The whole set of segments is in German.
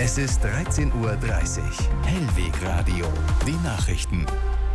Es ist 13:30 Uhr. Hellweg Radio. Die Nachrichten.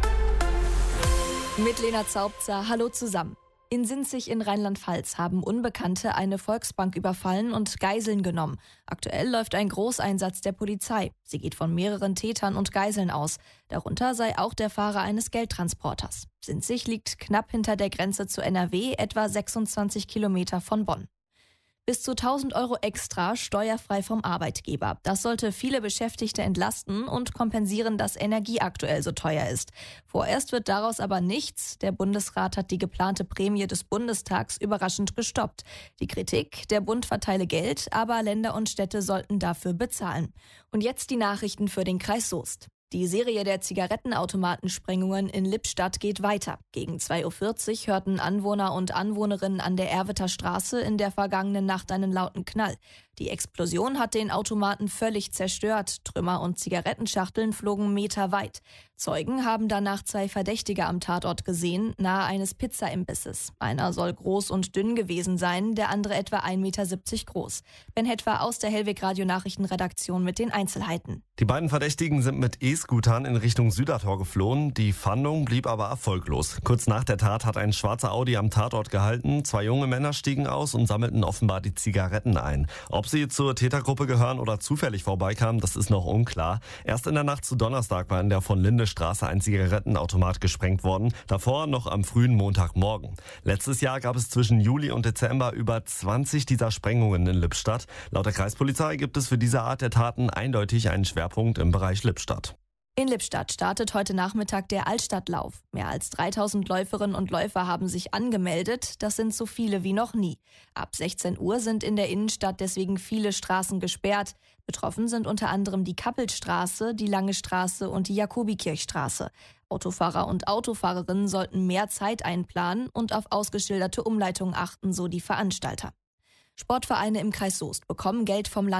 Mit Lena Zaubzer, hallo zusammen. In Sinzig in Rheinland-Pfalz haben Unbekannte eine Volksbank überfallen und Geiseln genommen. Aktuell läuft ein Großeinsatz der Polizei. Sie geht von mehreren Tätern und Geiseln aus. Darunter sei auch der Fahrer eines Geldtransporters. Sinzig liegt knapp hinter der Grenze zu NRW, etwa 26 Kilometer von Bonn. Bis zu 1.000 Euro extra steuerfrei vom Arbeitgeber. Das sollte viele Beschäftigte entlasten und kompensieren, dass Energie aktuell so teuer ist. Vorerst wird daraus aber nichts. Der Bundesrat hat die geplante Prämie des Bundestags überraschend gestoppt. Die Kritik: Der Bund verteile Geld, aber Länder und Städte sollten dafür bezahlen. Und jetzt die Nachrichten für den Kreis Soest. Die Serie der Zigarettenautomatensprengungen in Lippstadt geht weiter. Gegen 2:40 Uhr hörten Anwohner und Anwohnerinnen an der Erwitter Straße in der vergangenen Nacht einen lauten Knall. Die Explosion hat den Automaten völlig zerstört. Trümmer und Zigarettenschachteln flogen meterweit. Zeugen haben danach 2 Verdächtige am Tatort gesehen, nahe eines Pizzaimbisses. Einer soll groß und dünn gewesen sein, der andere etwa 1,70 Meter groß. Ben Hetwer aus der Hellweg Radio Nachrichtenredaktion mit den Einzelheiten. Die beiden Verdächtigen sind mit E-Scootern in Richtung Südertor geflohen. Die Fahndung blieb aber erfolglos. Kurz nach der Tat hat ein schwarzer Audi am Tatort gehalten. 2 junge Männer stiegen aus und sammelten offenbar die Zigaretten ein. Ob sie zur Tätergruppe gehören oder zufällig vorbeikamen, das ist noch unklar. Erst in der Nacht zu Donnerstag war in der von Linde Straße ein Zigarettenautomat gesprengt worden. Davor noch am frühen Montagmorgen. Letztes Jahr gab es zwischen Juli und Dezember über 20 dieser Sprengungen in Lippstadt. Laut der Kreispolizei gibt es für diese Art der Taten eindeutig einen Schwerpunkt im Bereich Lippstadt. In Lippstadt startet heute Nachmittag der Altstadtlauf. Mehr als 3.000 Läuferinnen und Läufer haben sich angemeldet. Das sind so viele wie noch nie. Ab 16 Uhr sind in der Innenstadt deswegen viele Straßen gesperrt. Betroffen sind unter anderem die Kappelstraße, die Lange Straße und die Jakobikirchstraße. Autofahrer und Autofahrerinnen sollten mehr Zeit einplanen und auf ausgeschilderte Umleitungen achten, so die Veranstalter. Sportvereine im Kreis Soest bekommen Geld vom Land.